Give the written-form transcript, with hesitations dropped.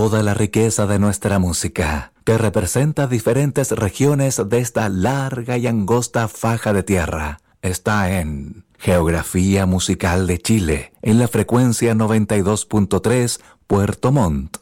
Toda la riqueza de nuestra música, que representa diferentes regiones de esta larga y angosta faja de tierra, está en Geografía Musical de Chile, en la frecuencia 92.3 Puerto Montt.